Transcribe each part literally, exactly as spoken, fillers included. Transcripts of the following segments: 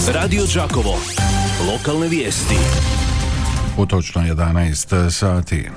Radio Đakovo. Lokalne vijesti. U točno jedanaest sati.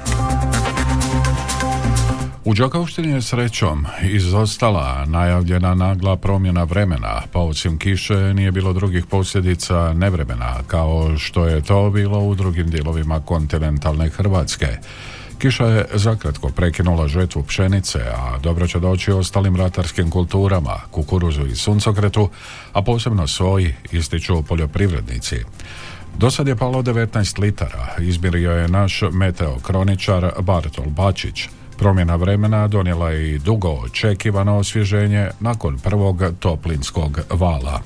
U Đakovštini je srećom izostala najavljena nagla promjena vremena, pa osim kiše nije bilo drugih posljedica nevremena, kao što je to bilo u drugim dijelovima kontinentalne Hrvatske. Kiša je zakratko prekinula žetvu pšenice, a dobro će doći ostalim ratarskim kulturama, kukuruzu i suncokretu, a posebno soji, ističu poljoprivrednici. Do sad je palo devetnaest litara, izmjerio je naš meteokroničar Bartol Bačić. Promjena vremena donijela je i dugo očekivano osvježenje nakon prvog toplinskog vala.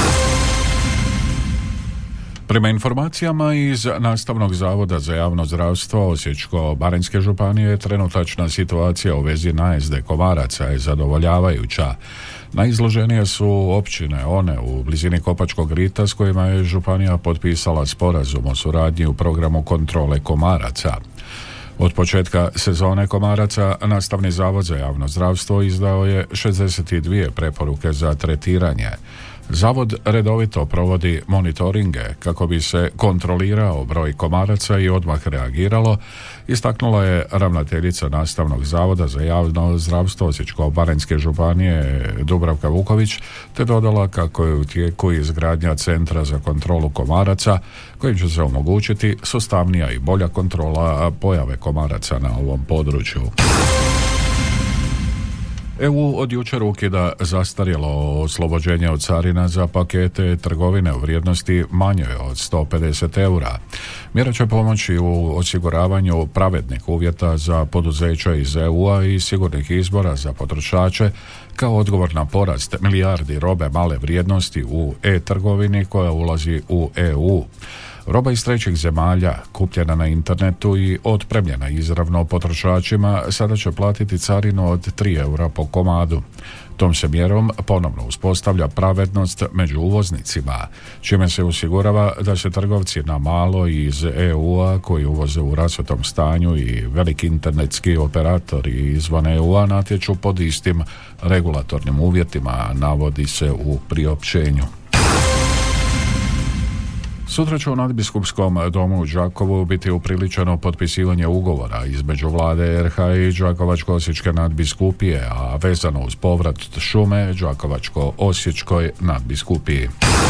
Prema informacijama iz Nastavnog zavoda za javno zdravstvo Osječko-baranjske županije, trenutačna situacija u vezi najezde komaraca je zadovoljavajuća. Najizloženije su općine one u blizini Kopačkog rita s kojima je županija potpisala sporazum o suradnji u programu kontrole komaraca. Od početka sezone komaraca Nastavni zavod za javno zdravstvo izdao je šezdeset dvije preporuke za tretiranje. Zavod redovito provodi monitoringe kako bi se kontrolirao broj komaraca i odmah reagiralo, istaknula je ravnateljica Nastavnog zavoda za javno zdravstvo Osječko-baranjske županije Dubravka Vuković, te dodala kako je u tijeku izgradnja centra za kontrolu komaraca kojim će se omogućiti sustavnija i bolja kontrola pojave komaraca na ovom području. E U od jučer ukida zastarjelo oslobođenje od carina za pakete trgovine u vrijednosti manje od sto pedeset eura. Mjera će pomoći u osiguravanju pravednih uvjeta za poduzeća iz E U-a i sigurnih izbora za potrošače kao odgovor na porast milijardi robe male vrijednosti u e-trgovini koja ulazi u E U. Roba iz trećih zemalja, kupljena na internetu i otpremljena izravno potrošačima, sada će platiti carinu od tri eura po komadu. Tom se mjerom ponovno uspostavlja pravednost među uvoznicima, čime se osigurava da se trgovci na malo iz E U-a koji uvoze u rasutom stanju i veliki internetski operatori izvan E U-a natječu pod istim regulatornim uvjetima, navodi se u priopćenju. Sutra će u Nadbiskupskom domu u Đakovu biti upriličeno potpisivanje ugovora između vlade R H i Đakovačko-osječke nadbiskupije, a vezano uz povrat šume Đakovačko-osječkoj nadbiskupiji.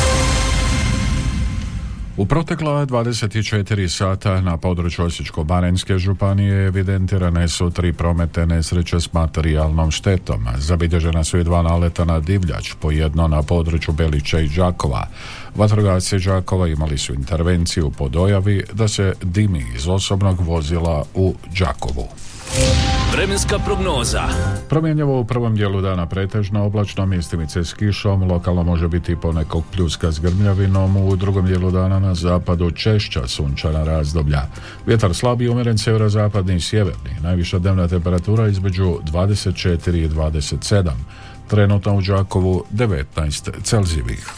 U protekla dvadeset četiri sata na području Osječko-baranjske županije evidentirane su tri prometne nesreće s materijalnom štetom. Zabilježena su i dva naleta na divljač, po jedno na području Belića i Đakova. Vatrogasci Đakova imali su intervenciju po dojavi da se dimi iz osobnog vozila u Đakovu. Vremenska prognoza. Promjenjivo u prvom dijelu dana pretežno oblačno, mjestimice s kišom, lokalno može biti ponekog pljuska s grmljavinom, u drugom dijelu dana na zapadu češća sunčana razdoblja. Vjetar slab i umjeren sjeverozapadni i sjeverni, najviša dnevna temperatura između dvadeset četiri i dvadeset sedam. Trenutno u Đakovu devetnaest Celzijevih.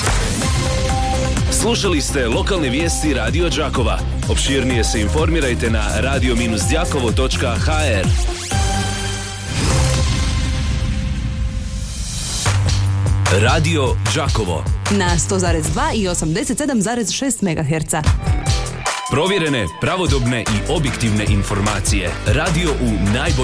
Slušali ste lokalne vijesti Radio Đakova. Opširnije se informirajte na radio đakovo točka ha er. Radio Đakovo na sto zarez dva i osamdeset sedam zarez šest megaherca. Provjerene, pravodobne i objektivne informacije. Radio u najboljem